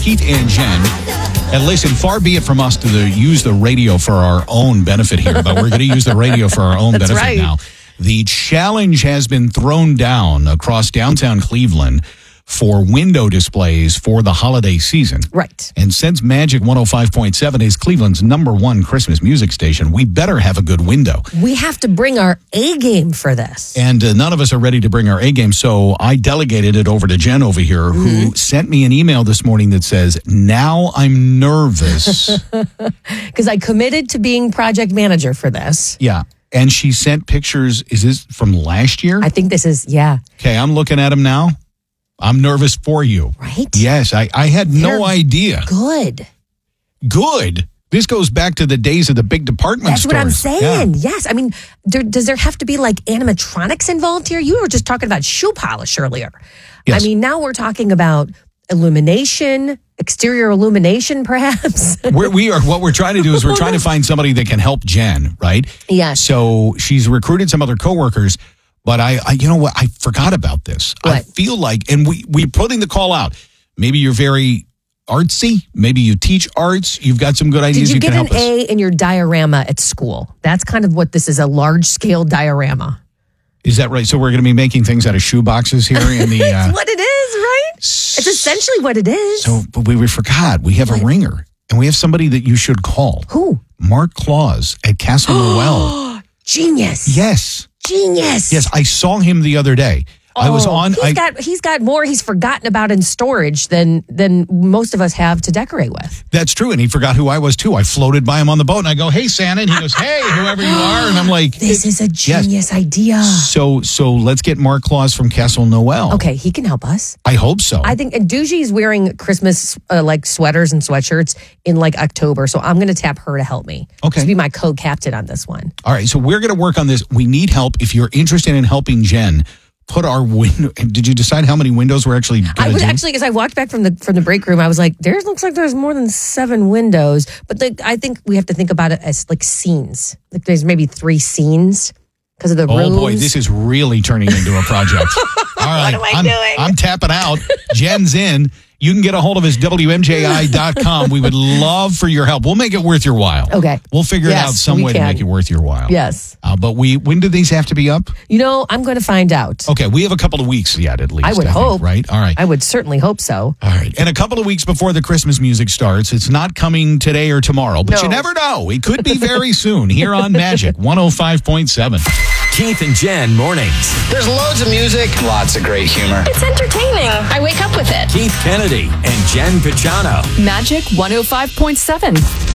Keith and Jen. And listen, far be it from us to use the radio for our own benefit here, but we're going to use the radio for our own benefit right. now. The challenge has been thrown down across downtown Cleveland for window displays for the holiday season. Right. And since Magic 105.7 is Cleveland's #1 Christmas music station, we better have a good window. We have to bring our A game for this. And none of us are ready to bring our A game, so I delegated it over to Jen over here, who sent me an email this morning that says, now I'm nervous. Because I committed to being project manager for this. Yeah. And she sent pictures. Is this from last year? I think this is, yeah. Okay, I'm looking at them now. I'm nervous for you. Right? Yes, I had no idea. Good. Good. This goes back to the days of the big department That's stores. what I'm saying. Yeah. Yes. I mean, does there have to be like animatronics involved here? You were just talking about shoe polish earlier. Yes. I mean, now we're talking about illumination, exterior illumination, perhaps. What we're trying to do is we're trying to find somebody that can help Jen, right? Yes. So she's recruited some other coworkers, but I you know what? I forgot about this. What? I feel like, and we're putting the call out. Maybe you're very artsy. Maybe you teach arts. You've got some good ideas. Did you can get an help us. A in your diorama at school? That's kind of what this is, a large scale diorama. Is that right? So we're going to be making things out of shoe boxes here in the. It's what it is, right? It's essentially what it is. So, but we forgot. We have a ringer, and we have somebody that you should call. Who? Mark Claus at Castle Noel. Genius. Yes. Genius. Yes, I saw him the other day. I was on. He's got more he's forgotten about in storage than most of us have to decorate with. That's true, and he forgot who I was too. I floated by him on the boat, and I go, "Hey, Santa," and he goes, "Hey, whoever you are," and I'm like, "This is a genius idea." So let's get Mark Claus from Castle Noel. Okay, he can help us. I hope so. I think, and Dougie's wearing Christmas like sweaters and sweatshirts in like October, so I'm going to tap her to help me. Okay, to be my co-captain on this one. All right, so we're going to work on this. We need help. If you're interested in helping Jen. Put our window. Did you decide how many windows we're actually going to do? I was actually, as I walked back from the break room, I was like, looks like there's more than 7 windows. But I think we have to think about it as like scenes. Like there's maybe 3 scenes because of the rooms. Oh boy, this is really turning into a project. All right, what am I doing? I'm tapping out. Jen's in. You can get a hold of us, WMJI.com. We would love for your help. We'll make it worth your while. Okay. We'll figure it out some way to make it worth your while. Yes. But when do these have to be up? I'm going to find out. Okay, we have a couple of weeks yet, at least. I would hope. Right? All right. I would certainly hope so. All right. And a couple of weeks before the Christmas music starts. It's not coming today or tomorrow, but you never know. It could be very soon here on Magic 105.7. Keith and Jen mornings. There's loads of music, lots of great humor. It's entertaining. I wake up with it. Keith Kennedy and Jen Picciano. Magic 105.7.